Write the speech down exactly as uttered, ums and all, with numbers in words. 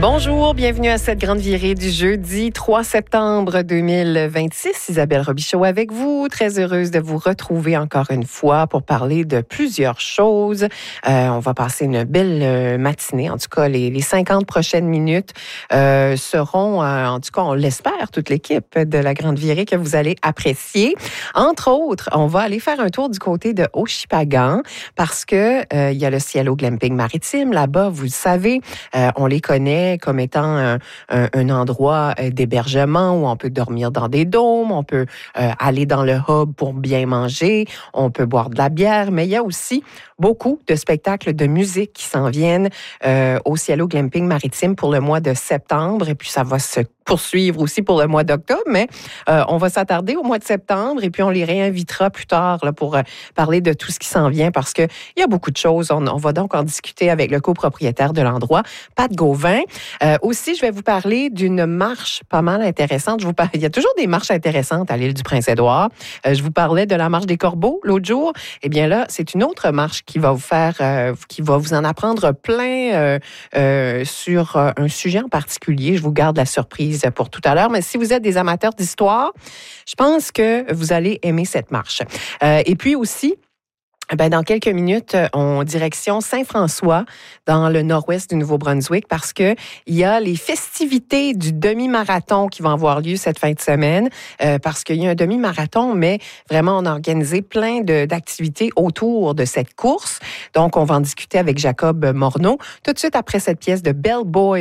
Bonjour, bienvenue à cette grande virée du jeudi trois septembre deux mille vingt-six. Isabelle Robichaud avec vous, très heureuse de vous retrouver encore une fois pour parler de plusieurs choses. Euh, on va passer une belle euh, matinée, en tout cas les, les cinquante prochaines minutes euh, seront, euh, en tout cas on l'espère, toute l'équipe de la grande virée que vous allez apprécier. Entre autres, on va aller faire un tour du côté de Oshipagan parce que euh, il y a le Cielo Glamping Maritime là-bas, vous le savez, euh, on les connaît comme étant un, un, un endroit d'hébergement où on peut dormir dans des dômes, on peut euh, aller dans le hub pour bien manger, on peut boire de la bière, mais il y a aussi beaucoup de spectacles de musique qui s'en viennent euh, au Cielo Glamping Maritime pour le mois de septembre et puis ça va se poursuivre aussi pour le mois d'octobre, mais euh, on va s'attarder au mois de septembre et puis on les réinvitera plus tard là, pour euh, parler de tout ce qui s'en vient parce qu'il y a beaucoup de choses. On, on va donc en discuter avec le copropriétaire de l'endroit, Pat Gauvin. Euh, aussi, je vais vous parler d'une marche pas mal intéressante. Je vous par... Il y a toujours des marches intéressantes à l'île du Prince-Édouard. Euh, je vous parlais de la marche des Corbeaux l'autre jour. Eh bien là, c'est une autre marche qui va vous faire, euh, qui va vous en apprendre plein euh, euh, sur euh, un sujet en particulier. Je vous garde la surprise pour tout à l'heure, mais si vous êtes des amateurs d'histoire, je pense que vous allez aimer cette marche. Euh, et puis aussi, ben, dans quelques minutes, on direction Saint-François, dans le nord-ouest du Nouveau-Brunswick, parce que il y a les festivités du demi-marathon qui vont avoir lieu cette fin de semaine, euh, parce qu'il y a un demi-marathon, mais vraiment, on a organisé plein de, d'activités autour de cette course. Donc, on va en discuter avec Jacob Morneau, tout de suite après cette pièce de Bell Boy